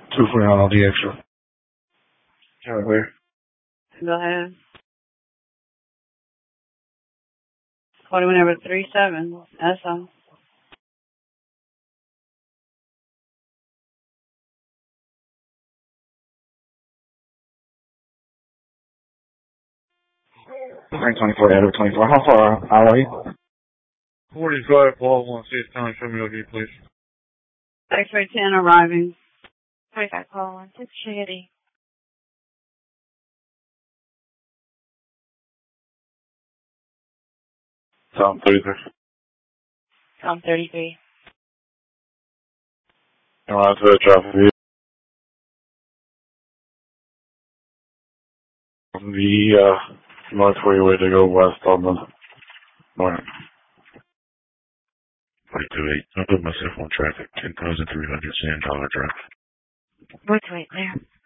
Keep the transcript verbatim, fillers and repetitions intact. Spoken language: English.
two for now, I'll the extra. All right, where? Go ahead. Forty-one number three seven. That's all. nine twenty-four, out of twenty-four. How far out are you? forty-five, Paul, one six, town, show me O D, please. X-ray ten arriving. forty-five, Paul, one six, show you O D. Tom thirty-three. Tom thirty-three. Come on to the traffic. The, uh, north freeway to go west on the morning. forty-two eight. I'll put myself on traffic. ten thousand three hundred Sand Dollar Drive. Wait, wait, there.